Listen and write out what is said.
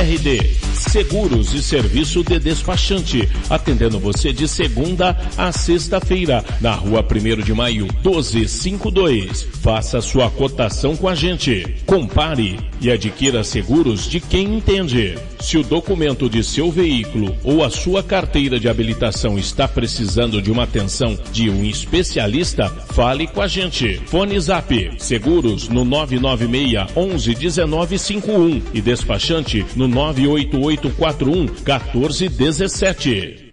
RD Seguros e Serviço de Despachante, atendendo você de segunda a sexta-feira, na Rua 1º de Maio, 1252. Faça sua cotação com a gente. Compare e adquira seguros de quem entende. Se o documento de seu veículo ou a sua carteira de habilitação está precisando de uma atenção de um especialista, fale com a gente. Fone Zap Seguros no 996 11 19 51 e despachante no 98841 1417.